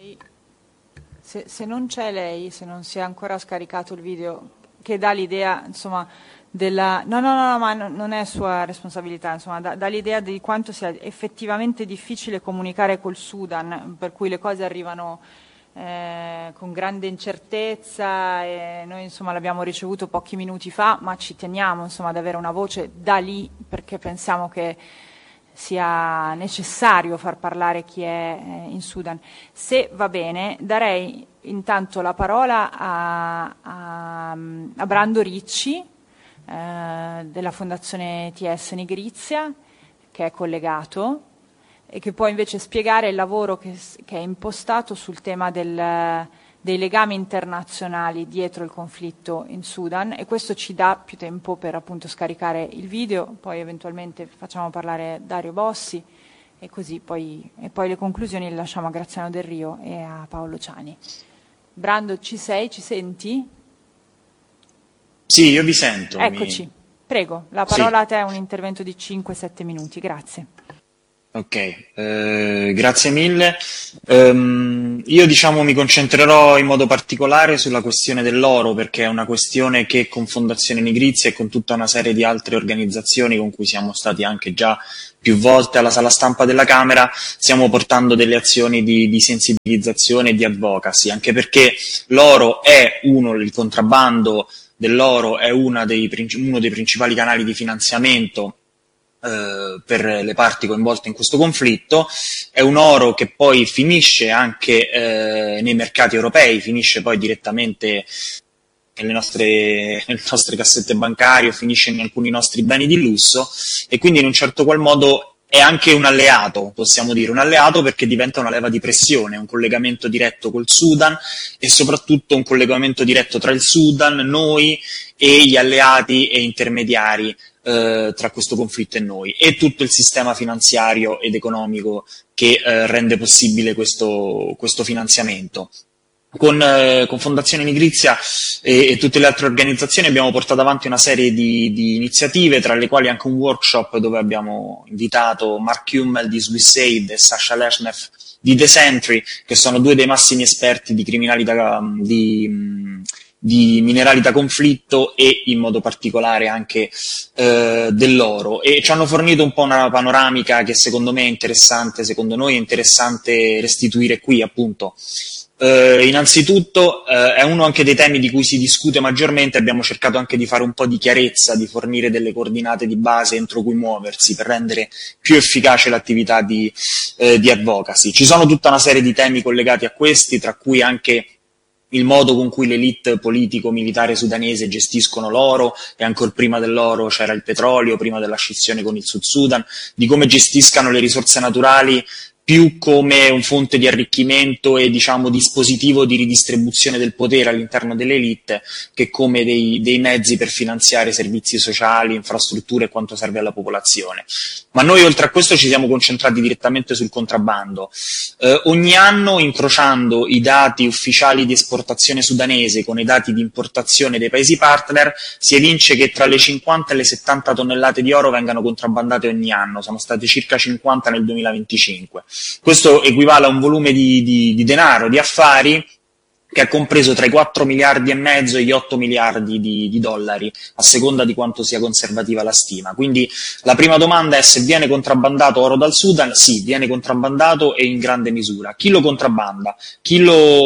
Se non c'è lei, se non si è ancora scaricato il video, che dà l'idea, insomma, della... No, ma non è sua responsabilità, insomma, dà l'idea di quanto sia effettivamente difficile comunicare col Sudan, per cui le cose arrivano con grande incertezza, e noi insomma l'abbiamo ricevuto pochi minuti fa, ma ci teniamo insomma ad avere una voce da lì, perché pensiamo che sia necessario far parlare chi è in Sudan. Se va bene, darei intanto la parola a Brando Ricci della Fondazione TS Nigrizia, che è collegato e che può invece spiegare il lavoro che è impostato sul tema dei legami internazionali dietro il conflitto in Sudan, e questo ci dà più tempo per appunto scaricare il video, poi eventualmente facciamo parlare Dario Bossi e così poi le conclusioni le lasciamo a Graziano Del Rio e a Paolo Ciani. Brando, ci sei? Ci senti? Sì, io vi sento. Eccoci, prego, la parola a te, un intervento di 5-7 minuti, grazie. Ok, grazie mille. Io mi concentrerò in modo particolare sulla questione dell'oro, perché è una questione che con Fondazione Nigrizia e con tutta una serie di altre organizzazioni con cui siamo stati anche già più volte alla sala stampa della Camera stiamo portando delle azioni di sensibilizzazione e di advocacy, anche perché l'oro è il contrabbando dell'oro è uno dei principali canali di finanziamento per le parti coinvolte in questo conflitto. È un oro che poi finisce anche nei mercati europei, finisce poi direttamente nelle nostre cassette bancarie, finisce in alcuni nostri beni di lusso, e quindi in un certo qual modo è anche un alleato, possiamo dire, un alleato perché diventa una leva di pressione, un collegamento diretto col Sudan e soprattutto un collegamento diretto tra il Sudan, noi e gli alleati e intermediari tra questo conflitto e noi, e tutto il sistema finanziario ed economico che rende possibile questo finanziamento. Con Fondazione Nigrizia e tutte le altre organizzazioni abbiamo portato avanti una serie di iniziative, tra le quali anche un workshop dove abbiamo invitato Mark Hummel di Swissaid e Sasha Leshnev di The Sentry, che sono due dei massimi esperti di criminalità di minerali da conflitto e in modo particolare anche dell'oro, e ci hanno fornito un po' una panoramica che secondo me è interessante, secondo noi è interessante restituire qui, appunto. Innanzitutto è uno anche dei temi di cui si discute maggiormente, abbiamo cercato anche di fare un po' di chiarezza, di fornire delle coordinate di base entro cui muoversi per rendere più efficace l'attività di advocacy. Ci sono tutta una serie di temi collegati a questi, tra cui anche il modo con cui l'elite politico-militare sudanese gestiscono l'oro, e ancora prima dell'oro c'era il petrolio, prima della scissione con il Sud Sudan, di come gestiscano le risorse naturali più come un fonte di arricchimento e dispositivo di ridistribuzione del potere all'interno dell'elite, che come dei mezzi per finanziare servizi sociali, infrastrutture e quanto serve alla popolazione. Ma noi oltre a questo ci siamo concentrati direttamente sul contrabbando. Ogni anno, incrociando i dati ufficiali di esportazione sudanese con i dati di importazione dei paesi partner, si evince che tra le 50 e le 70 tonnellate di oro vengano contrabbandate ogni anno, sono state circa 50 nel 2025. Questo equivale a un volume di denaro, di affari, che ha compreso tra i 4 miliardi e mezzo e gli 8 miliardi di dollari, a seconda di quanto sia conservativa la stima. Quindi la prima domanda è se viene contrabbandato oro dal Sudan. Sì, viene contrabbandato e in grande misura. Chi lo contrabbanda? Chi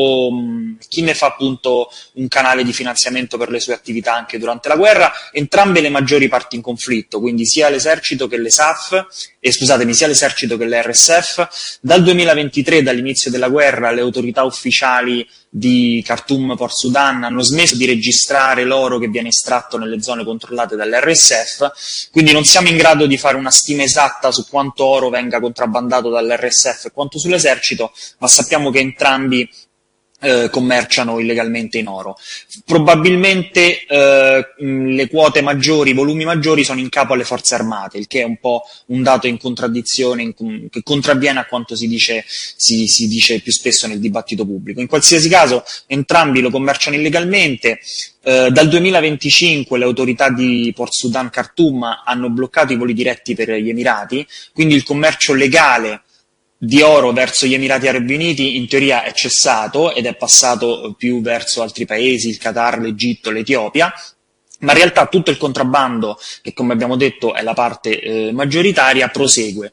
ne fa appunto un canale di finanziamento per le sue attività anche durante la guerra? Entrambe le maggiori parti in conflitto, quindi sia l'esercito che sia l'esercito che l'RSF. Dal 2023, dall'inizio della guerra, le autorità ufficiali di Khartoum, Port Sudan, hanno smesso di registrare l'oro che viene estratto nelle zone controllate dall'RSF, quindi non siamo in grado di fare una stima esatta su quanto oro venga contrabbandato dall'RSF e quanto sull'esercito, ma sappiamo che entrambi commerciano illegalmente in oro. Probabilmente le quote maggiori, i volumi maggiori sono in capo alle forze armate, il che è un po' un dato in contraddizione, che contravviene a quanto si dice più spesso nel dibattito pubblico. In qualsiasi caso entrambi lo commerciano illegalmente. Dal 2025 le autorità di Port Sudan Khartoum hanno bloccato i voli diretti per gli Emirati, quindi il commercio legale di oro verso gli Emirati Arabi Uniti in teoria è cessato ed è passato più verso altri paesi, il Qatar, l'Egitto, l'Etiopia, ma in realtà tutto il contrabbando, che come abbiamo detto è la parte maggioritaria, prosegue.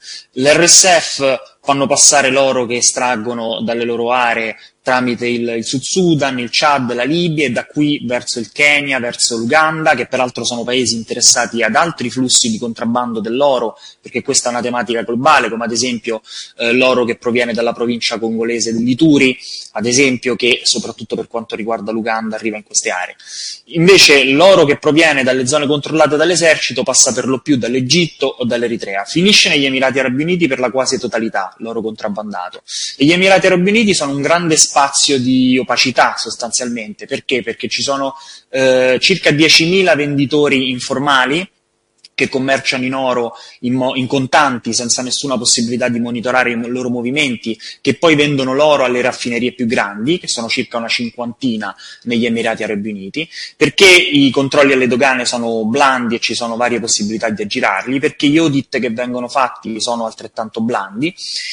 L'RSF fanno passare l'oro che estraggono dalle loro aree tramite il Sud Sudan, il Chad, la Libia e da qui verso il Kenya, verso l'Uganda, che peraltro sono paesi interessati ad altri flussi di contrabbando dell'oro, perché questa è una tematica globale, come ad esempio l'oro che proviene dalla provincia congolese dell'Ituri, ad esempio, che soprattutto per quanto riguarda l'Uganda arriva in queste aree. Invece l'oro che proviene dalle zone controllate dall'esercito passa per lo più dall'Egitto o dall'Eritrea, finisce negli Emirati Arabi Uniti per la quasi totalità, l'oro contrabbandato. E gli Emirati Arabi Uniti sono un grande spazio di opacità sostanzialmente, perché? Perché ci sono circa 10.000 venditori informali che commerciano in oro in contanti senza nessuna possibilità di monitorare i loro movimenti, che poi vendono l'oro alle raffinerie più grandi, che sono circa una cinquantina negli Emirati Arabi Uniti, perché i controlli alle dogane sono blandi e ci sono varie possibilità di aggirarli, perché gli audit che vengono fatti sono altrettanto blandi,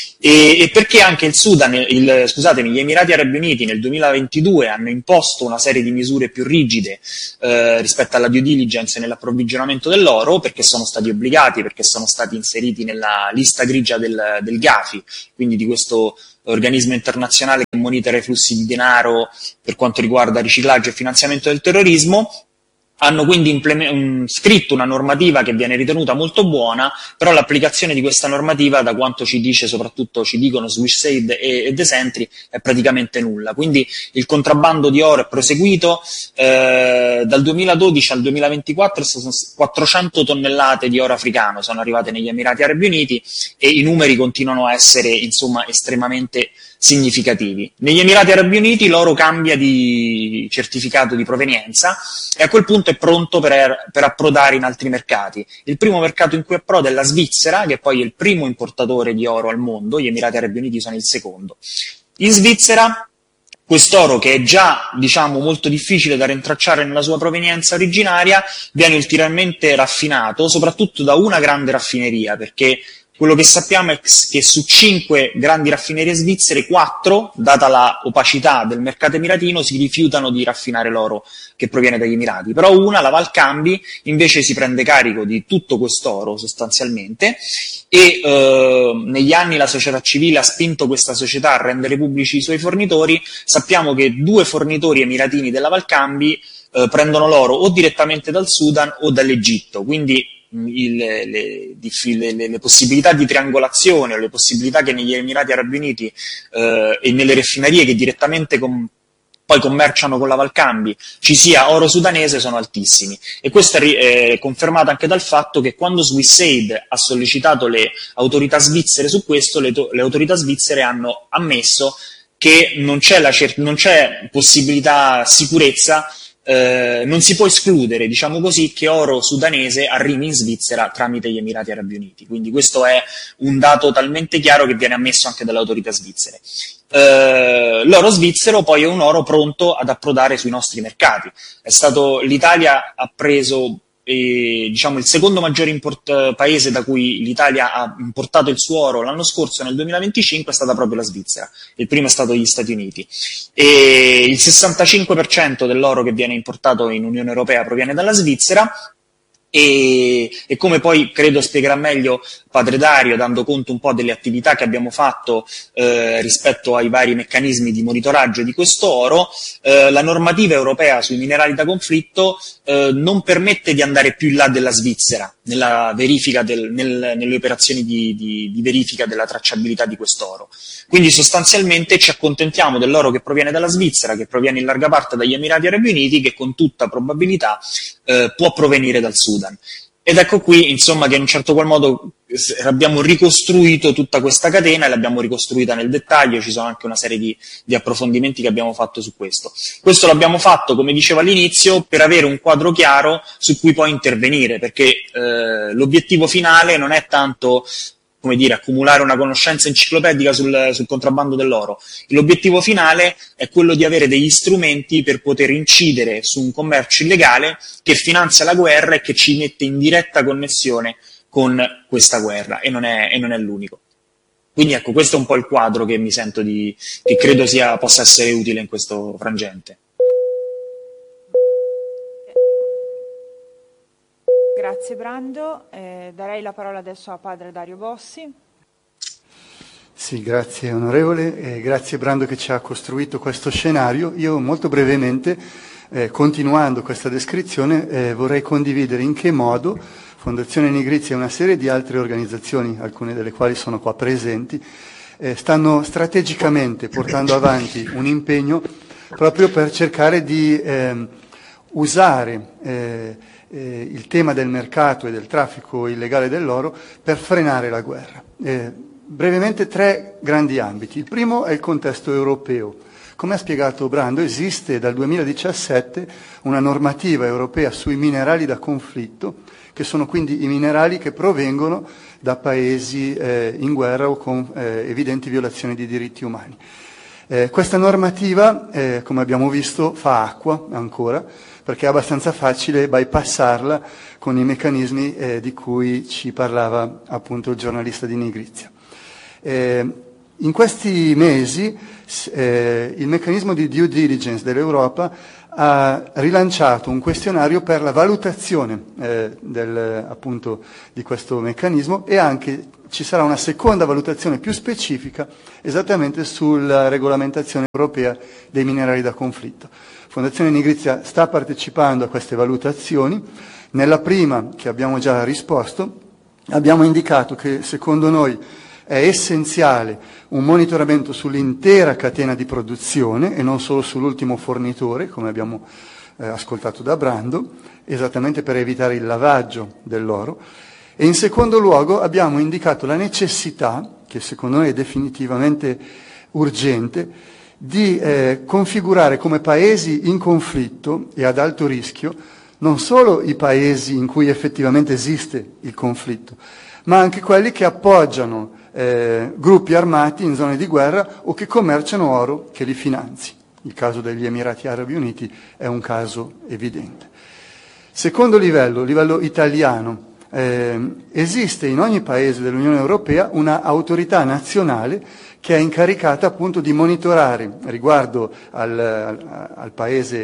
e perché anche gli Emirati Arabi Uniti nel 2022 hanno imposto una serie di misure più rigide rispetto alla due diligence nell'approvvigionamento dell'oro, perché sono stati obbligati, perché sono stati inseriti nella lista grigia del Gafi, quindi di questo organismo internazionale che monitora i flussi di denaro per quanto riguarda riciclaggio e finanziamento del terrorismo. Hanno quindi scritto una normativa che viene ritenuta molto buona, però l'applicazione di questa normativa, da quanto ci dice, soprattutto ci dicono Swissaid e The Sentry, è praticamente nulla. Quindi il contrabbando di oro è proseguito, dal 2012 al 2024 400 tonnellate di oro africano sono arrivate negli Emirati Arabi Uniti e i numeri continuano a essere insomma estremamente significativi. Negli Emirati Arabi Uniti l'oro cambia di certificato di provenienza e a quel punto è pronto per approdare in altri mercati. Il primo mercato in cui approda è la Svizzera, che poi è il primo importatore di oro al mondo, gli Emirati Arabi Uniti sono il secondo. In Svizzera quest'oro, che è già molto difficile da rintracciare nella sua provenienza originaria, viene ulteriormente raffinato, soprattutto da una grande raffineria, perché quello che sappiamo è che su 5 grandi raffinerie svizzere, 4, data la opacità del mercato emiratino, si rifiutano di raffinare l'oro che proviene dagli Emirati. Però una, la Valcambi, invece si prende carico di tutto quest'oro sostanzialmente e negli anni la società civile ha spinto questa società a rendere pubblici i suoi fornitori. Sappiamo che 2 fornitori emiratini della Valcambi prendono l'oro o direttamente dal Sudan o dall'Egitto, quindi le possibilità di triangolazione o le possibilità che negli Emirati Arabi Uniti e nelle raffinerie che direttamente poi commerciano con la Valcambi ci sia oro sudanese sono altissimi, e questo è confermato anche dal fatto che quando Swissaid ha sollecitato le autorità svizzere su questo, le autorità svizzere hanno ammesso che non c'è possibilità, sicurezza, non si può escludere, diciamo così, che oro sudanese arrivi in Svizzera tramite gli Emirati Arabi Uniti. Quindi questo è un dato talmente chiaro che viene ammesso anche dalle autorità svizzere. L'oro svizzero poi è un oro pronto ad approdare sui nostri mercati. L'Italia ha preso il secondo maggiore paese da cui l'Italia ha importato il suo oro l'anno scorso, nel 2025, è stata proprio la Svizzera. Il primo è stato gli Stati Uniti, e il 65% dell'oro che viene importato in Unione Europea proviene dalla Svizzera. E come poi credo spiegherà meglio Padre Dario, dando conto un po' delle attività che abbiamo fatto rispetto ai vari meccanismi di monitoraggio di questo oro, la normativa europea sui minerali da conflitto non permette di andare più in là della Svizzera nella verifica nelle operazioni di verifica della tracciabilità di quest'oro. Quindi sostanzialmente ci accontentiamo dell'oro che proviene dalla Svizzera, che proviene in larga parte dagli Emirati Arabi Uniti, che con tutta probabilità può provenire dal Sudan. Ed ecco qui, insomma, che in un certo qual modo abbiamo ricostruito tutta questa catena e l'abbiamo ricostruita nel dettaglio. Ci sono anche una serie di approfondimenti che abbiamo fatto su questo. Questo l'abbiamo fatto, come dicevo all'inizio, per avere un quadro chiaro su cui poi intervenire, perché l'obiettivo finale non è tanto, come dire, accumulare una conoscenza enciclopedica sul contrabbando dell'oro. L'obiettivo finale è quello di avere degli strumenti per poter incidere su un commercio illegale che finanzia la guerra e che ci mette in diretta connessione con questa guerra, e non è l'unico. Quindi ecco, questo è un po' il quadro che mi sento che credo possa essere utile in questo frangente. Grazie Brando, darei la parola adesso a padre Dario Bossi. Sì, grazie onorevole, grazie Brando che ci ha costruito questo scenario. Io molto brevemente, continuando questa descrizione, vorrei condividere in che modo Fondazione Nigrizia e una serie di altre organizzazioni, alcune delle quali sono qua presenti, stanno strategicamente portando avanti un impegno proprio per cercare di usare il tema del mercato e del traffico illegale dell'oro per frenare la guerra. Brevemente 3 grandi ambiti. Il primo è il contesto europeo. Come ha spiegato Brando, esiste dal 2017 una normativa europea sui minerali da conflitto, che sono quindi i minerali che provengono da paesi in guerra o con evidenti violazioni di diritti umani. Questa normativa, come abbiamo visto, fa acqua ancora, perché è abbastanza facile bypassarla con i meccanismi di cui ci parlava appunto il giornalista di Nigrizia. In questi mesi il meccanismo di due diligence dell'Europa ha rilanciato un questionario per la valutazione appunto di questo meccanismo, e anche ci sarà una seconda valutazione più specifica esattamente sulla regolamentazione europea dei minerali da conflitto. Fondazione Nigrizia sta partecipando a queste valutazioni. Nella prima, che abbiamo già risposto, abbiamo indicato che secondo noi è essenziale un monitoramento sull'intera catena di produzione e non solo sull'ultimo fornitore, come abbiamo ascoltato da Brando, esattamente per evitare il lavaggio dell'oro. E in secondo luogo abbiamo indicato la necessità, che secondo noi è definitivamente urgente, di configurare come paesi in conflitto e ad alto rischio non solo i paesi in cui effettivamente esiste il conflitto, ma anche quelli che appoggiano gruppi armati in zone di guerra o che commerciano oro che li finanzi. Il caso degli Emirati Arabi Uniti è un caso evidente. Secondo livello italiano, esiste in ogni paese dell'Unione Europea una autorità nazionale che è incaricata appunto di monitorare riguardo al paese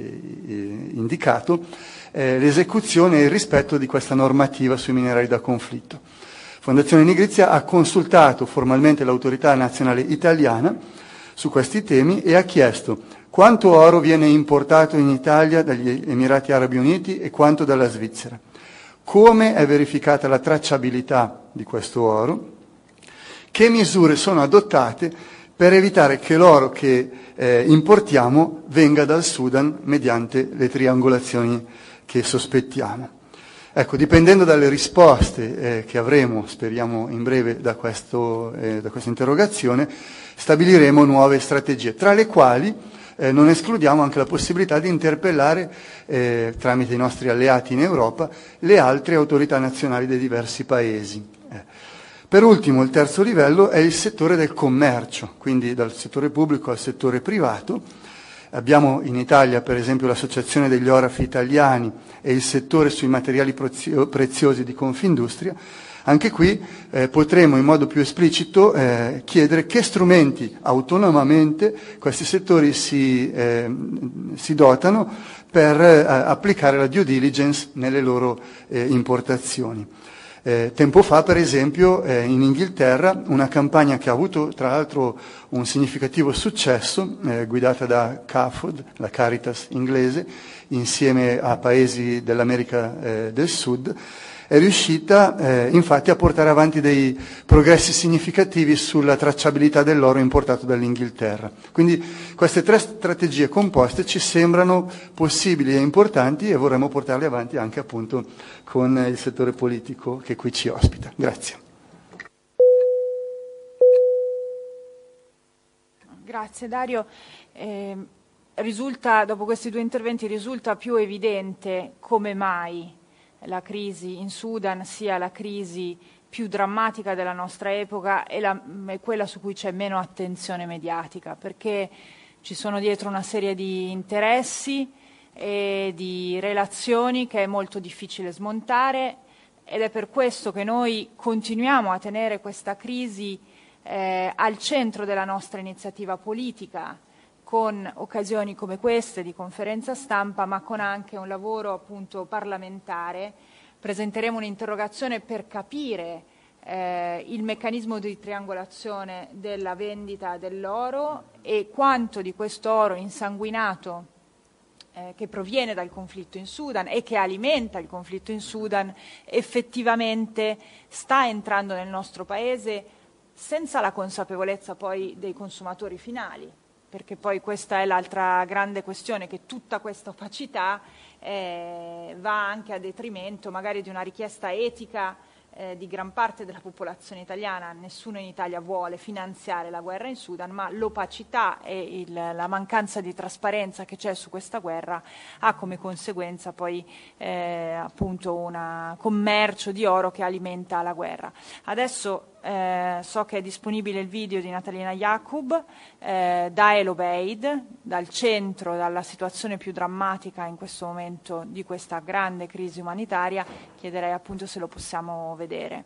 indicato l'esecuzione e il rispetto di questa normativa sui minerali da conflitto. Fondazione Nigrizia ha consultato formalmente l'autorità nazionale italiana su questi temi e ha chiesto quanto oro viene importato in Italia dagli Emirati Arabi Uniti e quanto dalla Svizzera, come è verificata la tracciabilità di questo oro, che misure sono adottate per evitare che l'oro che importiamo venga dal Sudan mediante le triangolazioni che sospettiamo. Ecco, dipendendo dalle risposte che avremo, speriamo in breve, da questa interrogazione, stabiliremo nuove strategie, tra le quali non escludiamo anche la possibilità di interpellare, tramite i nostri alleati in Europa, le altre autorità nazionali dei diversi paesi. Per ultimo, il terzo livello è il settore del commercio, quindi dal settore pubblico al settore privato. Abbiamo in Italia, per esempio, l'Associazione degli Orafi Italiani e il settore sui materiali preziosi di Confindustria. Anche qui potremo in modo più esplicito chiedere che strumenti autonomamente questi settori si dotano per applicare la due diligence nelle loro importazioni. Tempo fa, per esempio, in Inghilterra, una campagna che ha avuto tra l'altro un significativo successo, guidata da CAFOD, la Caritas inglese, insieme a paesi dell'America del Sud, è riuscita infatti a portare avanti dei progressi significativi sulla tracciabilità dell'oro importato dall'Inghilterra. Quindi queste 3 strategie composte ci sembrano possibili e importanti e vorremmo portarle avanti anche appunto con il settore politico che qui ci ospita. Grazie. Grazie Dario. Dopo questi 2 interventi risulta più evidente come mai la crisi in Sudan sia la crisi più drammatica della nostra epoca e quella su cui c'è meno attenzione mediatica, perché ci sono dietro una serie di interessi e di relazioni che è molto difficile smontare, ed è per questo che noi continuiamo a tenere questa crisi al centro della nostra iniziativa politica, con occasioni come queste di conferenza stampa, ma con anche un lavoro appunto parlamentare. Presenteremo un'interrogazione per capire il meccanismo di triangolazione della vendita dell'oro e quanto di questo oro insanguinato che proviene dal conflitto in Sudan e che alimenta il conflitto in Sudan effettivamente sta entrando nel nostro Paese senza la consapevolezza poi dei consumatori finali, perché poi questa è l'altra grande questione, che tutta questa opacità va anche a detrimento magari di una richiesta etica di gran parte della popolazione italiana. Nessuno in Italia vuole finanziare la guerra in Sudan, ma l'opacità e la mancanza di trasparenza che c'è su questa guerra ha come conseguenza poi appunto un commercio di oro che alimenta la guerra. Adesso so che è disponibile il video di Natalina Yacoub da El Obeid, dal centro, dalla situazione più drammatica in questo momento di questa grande crisi umanitaria. Chiederei appunto se lo possiamo vedere.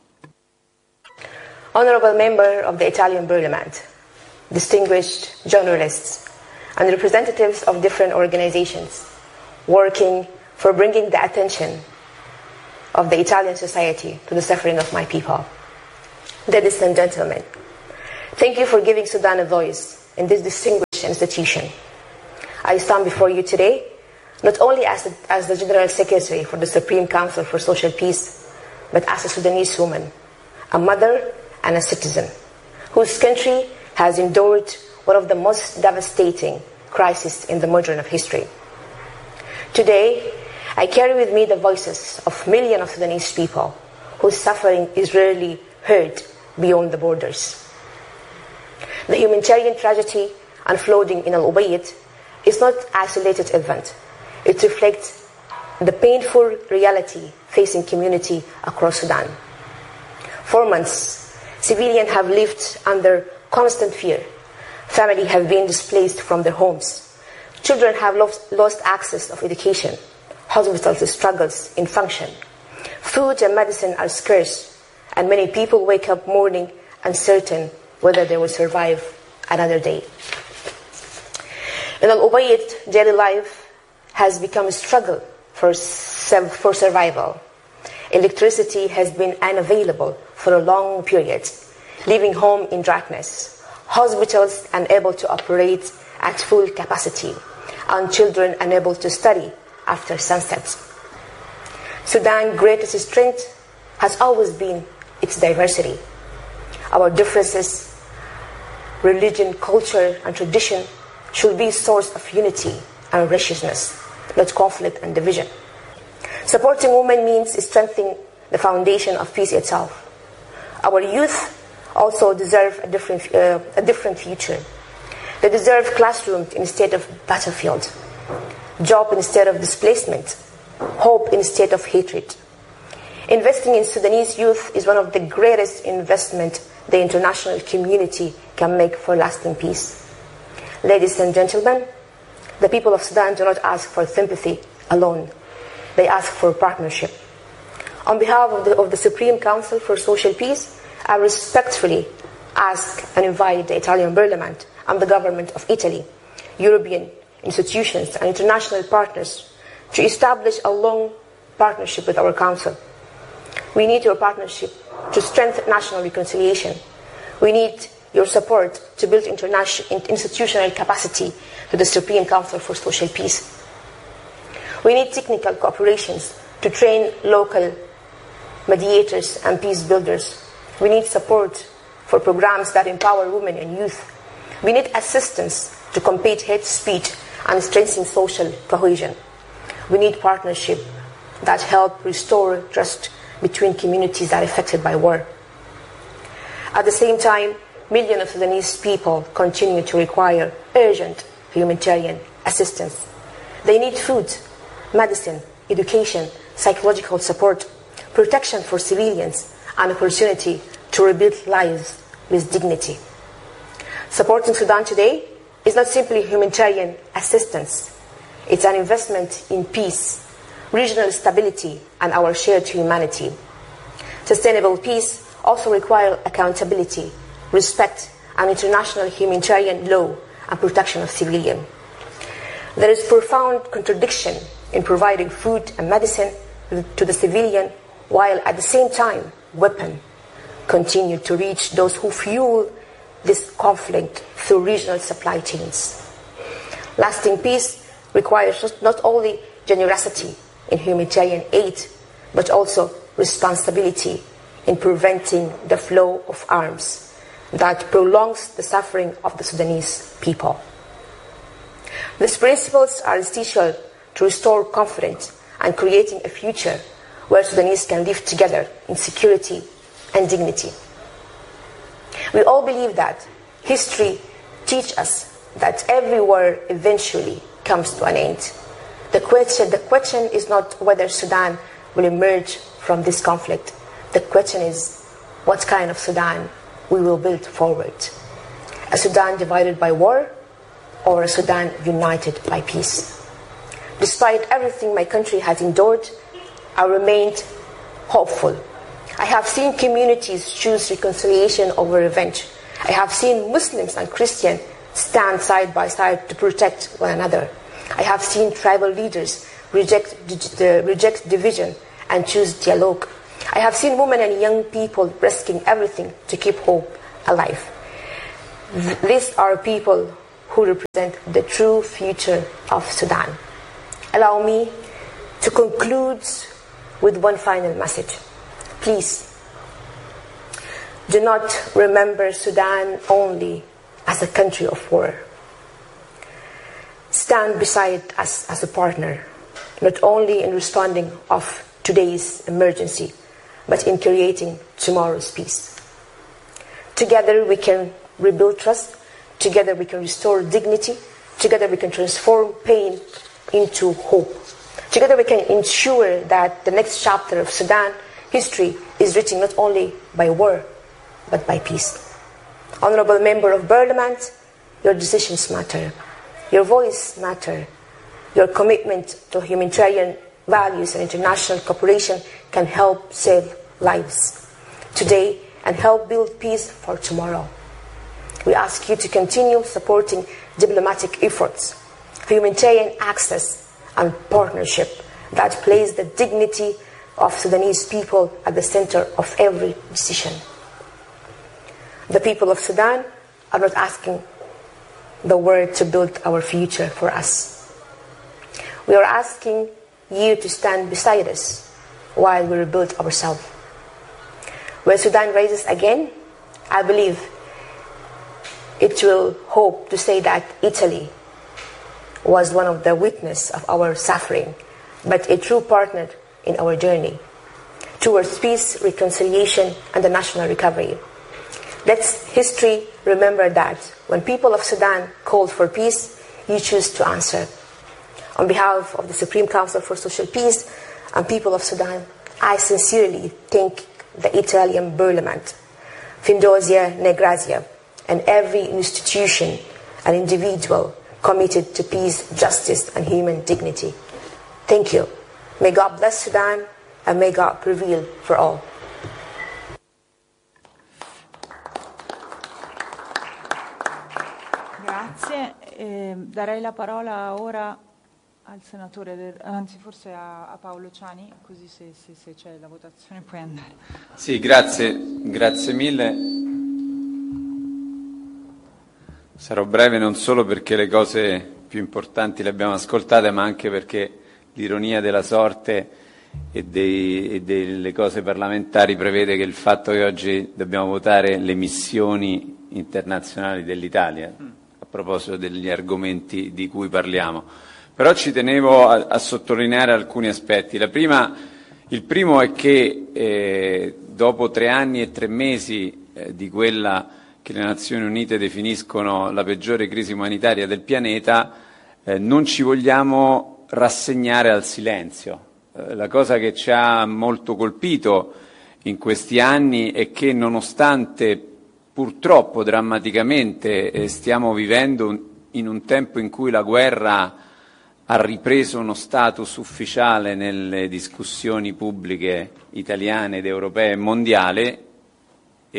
Honorable member of the Italian Parliament, distinguished journalists and representatives of different organizations working for bringing the attention of the Italian society to the suffering of my people. Ladies and gentlemen, thank you for giving Sudan a voice in this distinguished institution. I stand before you today not only as the General Secretary for the Supreme Council for Social Peace, but as a Sudanese woman, a mother and a citizen, whose country has endured one of the most devastating crises in the modern of history. Today, I carry with me the voices of millions of Sudanese people whose suffering is rarely heard beyond the borders. The humanitarian tragedy unfolding in Al Ubaid is not an isolated event. It reflects the painful reality facing community across Sudan. For months, civilians have lived under constant fear. Families have been displaced from their homes. Children have lost access of education. Hospitals struggles in function. Food and medicine are scarce, and many people wake up morning uncertain whether they will survive another day. In Al Ubaid, daily life has become a struggle for survival. Electricity has been unavailable for a long period, leaving home in darkness, hospitals unable to operate at full capacity, and children unable to study after sunset. Sudan's greatest strength has always been its diversity. Our differences, religion, culture, and tradition should be a source of unity and righteousness, not conflict and division. Supporting women means strengthening the foundation of peace itself. Our youth also deserve a different future. They deserve classrooms instead of battlefield, job instead of displacement, hope instead of hatred. Investing in Sudanese youth is one of the greatest investments the international community can make for lasting peace. Ladies and gentlemen, the people of Sudan do not ask for sympathy alone. They ask for partnership. On behalf of the Supreme Council for Social Peace, I respectfully ask and invite the Italian Parliament and the government of Italy, European institutions and international partners to establish a long partnership with our Council. We need your partnership to strengthen national reconciliation. We need your support to build institutional capacity to the Supreme Council for Social Peace. We need technical cooperations to train local mediators and peace builders. We need support for programs that empower women and youth. We need assistance to combat hate speech and strengthen social cohesion. We need partnership that help restore trust between communities that are affected by war. At the same time, millions of Sudanese people continue to require urgent humanitarian assistance. They need food, medicine, education, psychological support, protection for civilians, and opportunity to rebuild lives with dignity. Supporting Sudan today is not simply humanitarian assistance. It's an investment in peace, regional stability, and our shared humanity. Sustainable peace also requires accountability, respect, and international humanitarian law and protection of civilians. There is profound contradiction in providing food and medicine to the civilian, while at the same time weapons continue to reach those who fuel this conflict through regional supply chains. Lasting peace requires not only generosity in humanitarian aid, but also responsibility in preventing the flow of arms that prolongs the suffering of the Sudanese people. These principles are essential to restore confidence and creating a future where Sudanese can live together in security and dignity. We all believe that history teaches us that every war eventually comes to an end. The question is not whether Sudan will emerge from this conflict. The question is what kind of Sudan we will build forward. A Sudan divided by war, or a Sudan united by peace. Despite everything my country has endured, I remained hopeful. I have seen communities choose reconciliation over revenge. I have seen Muslims and Christians stand side by side to protect one another. I have seen tribal leaders reject division and choose dialogue. I have seen women and young people risking everything to keep hope alive. These are people who represent the true future of Sudan. Allow me to conclude with one final message. Please, do not remember Sudan only as a country of war. Stand beside us as a partner, not only in responding of today's emergency, but in creating tomorrow's peace. Together we can rebuild trust. Together we can restore dignity. Together we can transform pain into hope. Together we can ensure that the next chapter of Sudan history is written not only by war, but by peace. Honorable Member of Parliament, your decisions matter. Your voice matters. Your commitment to humanitarian values and international cooperation can help save lives today and help build peace for tomorrow. We ask you to continue supporting diplomatic efforts, humanitarian access and partnership that place the dignity of Sudanese people at the center of every decision. The people of Sudan are not asking the world to build our future for us. We are asking you to stand beside us while we rebuild ourselves. When Sudan rises again, I believe it will hope to say that Italy was one of the witnesses of our suffering, but a true partner in our journey towards peace, reconciliation, and the national recovery. Let history remember that when people of Sudan called for peace, you choose to answer. On behalf of the Supreme Council for Social Peace and people of Sudan, I sincerely thank the Italian Parliament, Findozia Negrazia, and every institution and individual committed to peace, justice, and human dignity. Thank you. May God bless Sudan, and may God prevail for all. Grazie. Darei la parola ora al senatore, anzi forse a Paolo Ciani, così se c'è la votazione puoi andare. Sì, grazie mille. Sarò breve non solo perché le cose più importanti le abbiamo ascoltate, ma anche perché l'ironia della sorte e delle cose parlamentari prevede che il fatto che oggi dobbiamo votare le missioni internazionali dell'Italia, a proposito degli argomenti di cui parliamo. Però ci tenevo a sottolineare alcuni aspetti. Il primo è che dopo 3 anni e 3 mesi di quella che le Nazioni Unite definiscono la peggiore crisi umanitaria del pianeta, non ci vogliamo rassegnare al silenzio. La cosa che ci ha molto colpito in questi anni è che nonostante purtroppo drammaticamente stiamo vivendo in un tempo in cui la guerra ha ripreso uno status ufficiale nelle discussioni pubbliche italiane ed europee e mondiali, e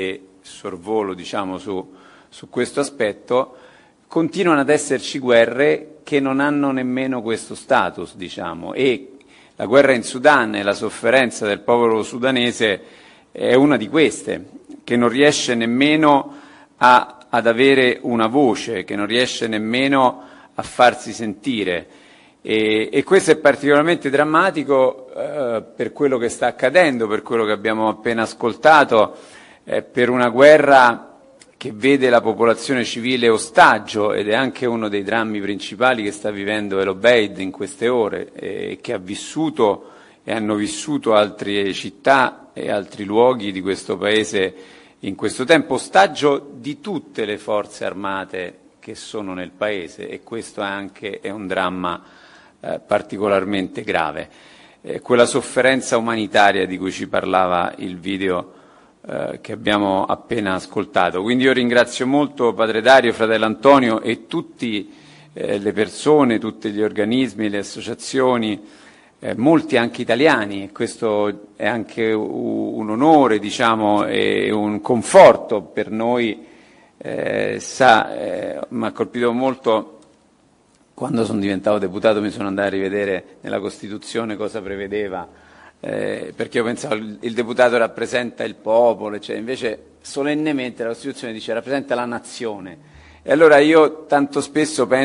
sorvolo diciamo, su questo aspetto, continuano ad esserci guerre che non hanno nemmeno questo status, diciamo, e la guerra in Sudan e la sofferenza del popolo sudanese è una di queste, che non riesce nemmeno ad avere una voce, che non riesce nemmeno a farsi sentire. E questo è particolarmente drammatico per quello che sta accadendo, per quello che abbiamo appena ascoltato, per una guerra che vede la popolazione civile ostaggio, ed è anche uno dei drammi principali che sta vivendo El Obeid in queste ore, e che ha vissuto e hanno vissuto altre città e altri luoghi di questo paese in questo tempo, ostaggio di tutte le forze armate che sono nel paese, e questo anche è un dramma particolarmente grave. Quella sofferenza umanitaria di cui ci parlava il video che abbiamo appena ascoltato. Quindi io ringrazio molto Padre Dario, Fratello Antonio e tutte le persone, tutti gli organismi, le associazioni, molti anche italiani, e questo è anche un onore, diciamo, e un conforto per noi. Mi ha colpito molto quando sono diventato deputato, mi sono andato a rivedere nella Costituzione cosa prevedeva, perché io pensavo il deputato rappresenta il popolo, cioè, invece solennemente la Costituzione dice rappresenta la nazione. E allora io tanto spesso penso